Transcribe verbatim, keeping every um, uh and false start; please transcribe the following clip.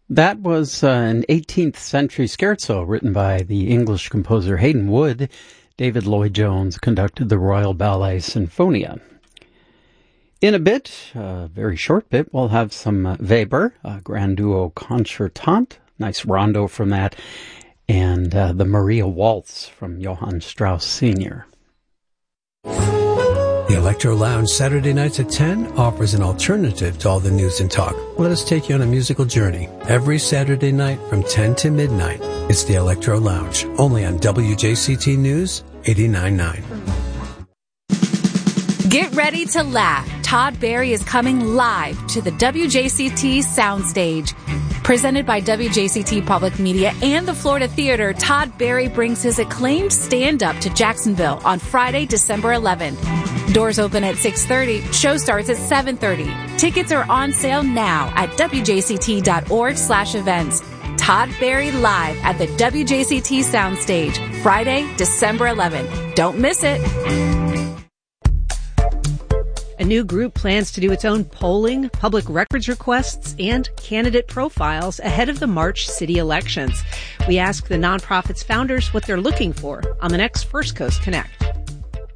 That was uh, an eighteenth century scherzo written by the English composer Haydn Wood. David Lloyd-Jones conducted the Royal Ballet Sinfonia. In a bit, a very short bit, we'll have some uh, Weber, a grand duo concertante, nice rondo from that, and uh, the Maria Waltz from Johann Strauss Senior The Electro Lounge Saturday nights at ten offers an alternative to all the news and talk. Let us take you on a musical journey. Every Saturday night from ten to midnight, it's the Electro Lounge, only on W J C T News eighty-nine point nine. Get ready to laugh. Todd Barry is coming live to the W J C T Soundstage. Presented by W J C T Public Media and the Florida Theater, Todd Barry brings his acclaimed stand-up to Jacksonville on Friday, December eleventh. Doors open at six thirty. Show starts at seven thirty. Tickets are on sale now at W J C T dot org slash events. Todd Barry live at the W J C T Soundstage, Friday, December eleventh. Don't miss it. A new group plans to do its own polling, public records requests, and candidate profiles ahead of the March city elections. We ask the nonprofit's founders what they're looking for on the next First Coast Connect.